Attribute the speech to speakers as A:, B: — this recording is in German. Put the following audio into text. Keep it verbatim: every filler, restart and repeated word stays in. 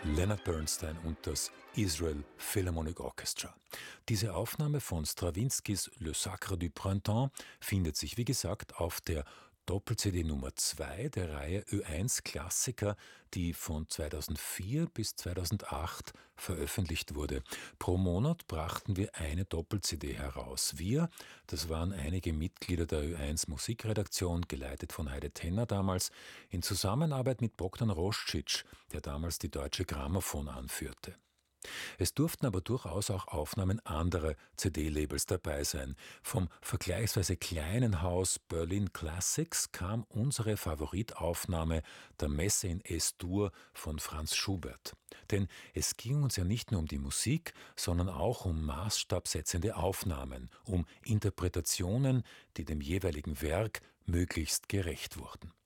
A: Leonard Bernstein und das Israel Philharmonic Orchestra. Diese Aufnahme von Strawinskys Le Sacre du Printemps findet sich, wie gesagt, auf der Doppel-C D Nummer zwei der Reihe Ö eins Klassiker, die von zweitausendvier bis zweitausendacht veröffentlicht wurde. Pro Monat brachten wir eine Doppel-C D heraus. Wir, das waren einige Mitglieder der Ö eins Musikredaktion, geleitet von Heide Tenner damals, in Zusammenarbeit mit Bogdan Roscic, der damals die Deutsche Grammophon anführte. Es durften aber durchaus auch Aufnahmen anderer C D-Labels dabei sein. Vom vergleichsweise kleinen Haus Berlin Classics kam unsere Favoritaufnahme der Messe in Es-Dur von Franz Schubert. Denn es ging uns ja nicht nur um die Musik, sondern auch um maßstabsetzende Aufnahmen, um Interpretationen, die dem jeweiligen Werk möglichst gerecht wurden.